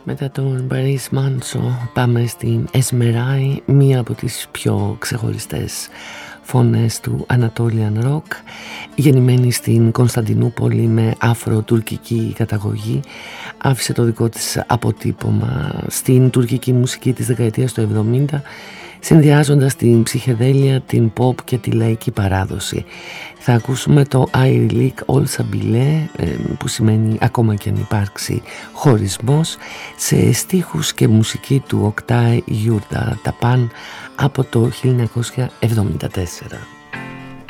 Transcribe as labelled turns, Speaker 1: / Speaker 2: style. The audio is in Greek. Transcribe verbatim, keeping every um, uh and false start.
Speaker 1: Μετά τον Μπαρίς Μάνσο πάμε στην Εσμεράι, μία από τις πιο ξεχωριστές φωνές του Anatolian Rock. Γεννημένη στην Κωνσταντινούπολη με αφρο-τουρκική καταγωγή, άφησε το δικό της αποτύπωμα στην τουρκική μουσική της δεκαετίας του εβδομήντα, συνδυάζοντας την ψυχεδέλεια, την pop και τη λαϊκή παράδοση. Θα ακούσουμε το Ayrılık Olsa Bile, που σημαίνει ακόμα και αν υπάρξει χωρισμός, σε στίχους και μουσική του Oktay Yurda Tapan από το χίλια εννιακόσια εβδομήντα τέσσερα.